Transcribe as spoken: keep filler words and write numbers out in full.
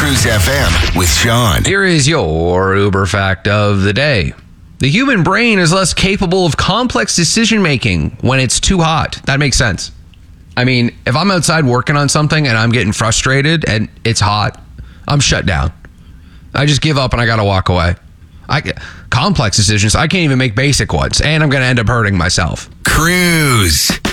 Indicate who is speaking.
Speaker 1: Cruise F M with Sean.
Speaker 2: Here is your Uber fact of the day. The human brain is less capable of complex decision making when it's too hot. That makes sense. I mean, if I'm outside working on something and I'm getting frustrated and it's hot, I'm shut down. I just give up and I got to walk away. I complex decisions, I can't even make basic ones, and I'm going to end up hurting myself.
Speaker 1: Cruise.